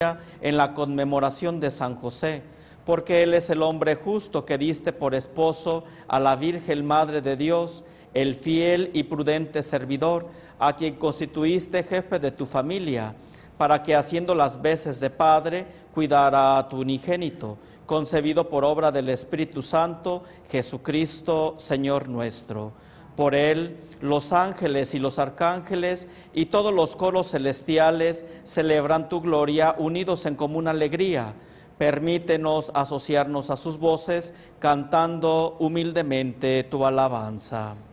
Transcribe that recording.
en la conmemoración de San José, porque él es el hombre justo que diste por esposo a la Virgen Madre de Dios, el fiel y prudente servidor, a quien constituiste jefe de tu familia, para que haciendo las veces de padre, cuidara a tu unigénito, concebido por obra del Espíritu Santo, Jesucristo, Señor nuestro. Por él, los ángeles y los arcángeles y todos los coros celestiales celebran tu gloria unidos en común alegría. Permítenos asociarnos a sus voces, cantando humildemente tu alabanza.